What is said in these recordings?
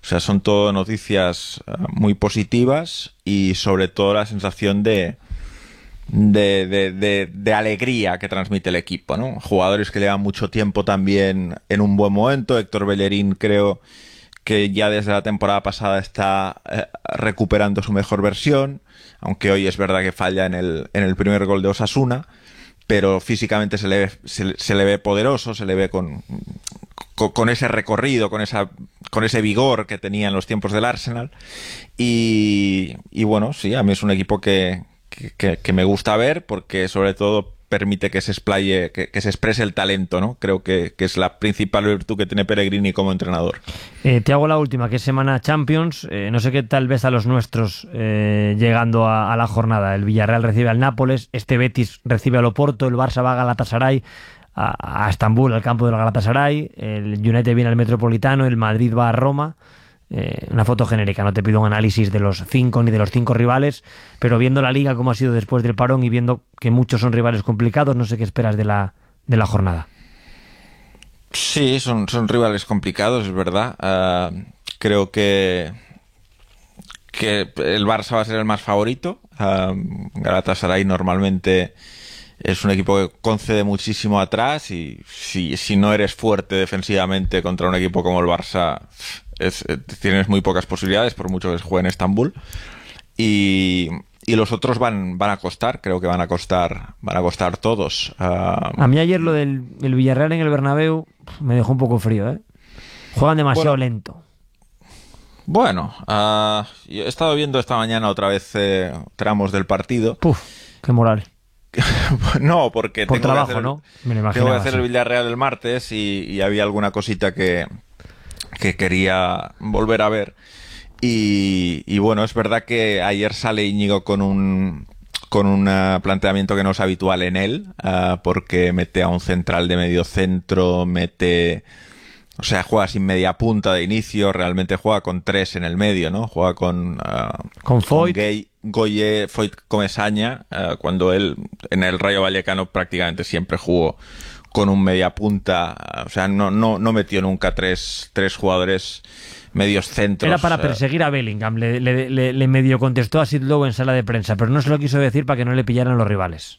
O sea, son todo noticias muy positivas y sobre todo la sensación de alegría que transmite el equipo, ¿no? Jugadores que llevan mucho tiempo también en un buen momento. Héctor Bellerín creo que ya desde la temporada pasada está recuperando su mejor versión, aunque hoy es verdad que falla en el primer gol de Osasuna, pero físicamente se le ve poderoso, se le ve con ese recorrido, con ese vigor que tenía en los tiempos del Arsenal. Y bueno, sí, a mí es un equipo que me gusta ver, porque sobre todo permite que se explaye, que se exprese el talento, ¿no? Creo que es la principal virtud que tiene Pellegrini como entrenador. Te hago la última, que es semana Champions. No sé qué tal ves a los nuestros llegando a la jornada. El Villarreal recibe al Nápoles, este Betis recibe al Oporto, el Barça va a Galatasaray, a Estambul, al campo del Galatasaray, el United viene al Metropolitano, el Madrid va a Roma. Una foto genérica, no te pido un análisis de los 5 ni de los 5 rivales, pero viendo la liga como ha sido después del parón y viendo que muchos son rivales complicados, no sé qué esperas de la jornada. Sí, son rivales complicados, es verdad. Creo que el Barça va a ser el más favorito. Galatasaray normalmente es un equipo que concede muchísimo atrás, y si no eres fuerte defensivamente contra un equipo como el Barça, tienes muy pocas posibilidades, por mucho que se juegue en Estambul. Y los otros van a costar, creo que van a costar todos. A mí ayer lo del Villarreal en el Bernabéu me dejó un poco frío, ¿eh? Juegan demasiado lento. Bueno, yo he estado viendo esta mañana otra vez tramos del partido. Puf, qué moral. No, porque por trabajo, ¿no? Me lo imaginaba, tengo que hacer el Villarreal el martes y había alguna cosita que quería volver a ver. Y bueno, es verdad que ayer sale Íñigo con un planteamiento que no es habitual en él, porque mete a un central de medio centro, o sea, juega sin media punta de inicio, realmente juega con 3 en el medio, ¿no? Juega con Foyt, Goye, Foyt, Comesaña, cuando él en el Rayo Vallecano prácticamente siempre jugó con un media punta. O sea, no metió nunca tres jugadores medios centros. Era para perseguir a Bellingham. Le medio contestó a Sid Lowe en sala de prensa, pero no se lo quiso decir para que no le pillaran los rivales.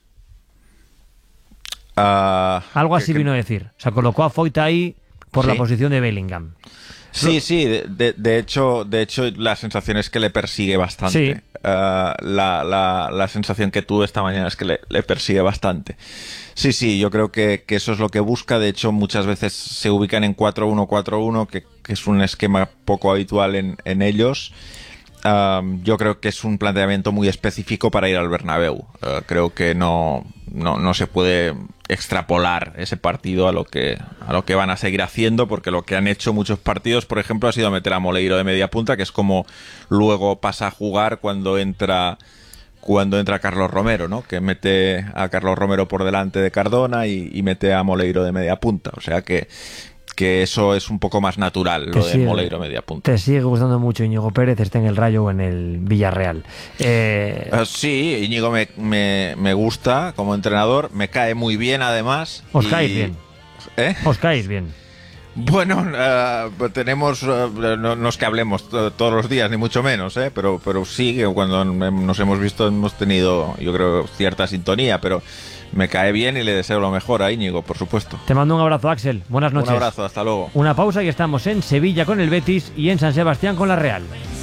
Algo así vino a decir. O sea, colocó a Foyt ahí por la posición de Bellingham. Sí, de hecho la sensación es que le persigue bastante. Sí. La sensación que tuve esta mañana es que le persigue bastante. Sí, yo creo que eso es lo que busca. De hecho, muchas veces se ubican en 4-1-4-1, que es un esquema poco habitual en ellos. Yo creo que es un planteamiento muy específico para ir al Bernabéu. Creo que no se puede extrapolar ese partido a lo que van a seguir haciendo, porque lo que han hecho muchos partidos, por ejemplo, ha sido meter a Moleiro de media punta, que es como luego pasa a jugar cuando entra Carlos Romero, ¿no? Que mete a Carlos Romero por delante de Cardona y mete a Moleiro de media punta. O sea que eso es un poco más natural, lo de Moleiro media punta. ¿Te sigue gustando mucho Íñigo Pérez, esté en el Rayo o en el Villarreal? Sí, Íñigo me gusta como entrenador, me cae muy bien además. ¿Os caéis bien? ¿Os caéis bien? Bueno, tenemos, no es que hablemos todos los días, ni mucho menos, pero sí, que cuando nos hemos visto hemos tenido, yo creo, cierta sintonía, pero me cae bien y le deseo lo mejor a Íñigo, por supuesto. Te mando un abrazo, Axel. Buenas noches. Un abrazo, hasta luego. Una pausa y estamos en Sevilla con el Betis y en San Sebastián con la Real.